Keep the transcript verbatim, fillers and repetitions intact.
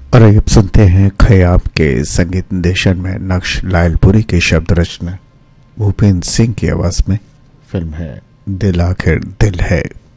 और अब सुनते हैं खयाम के संगीत निर्देशन में नक्श लायलपुरी की शब्द रचना भूपेंद्र सिंह की आवाज में। फिल्म है दिल आखिर दिल है।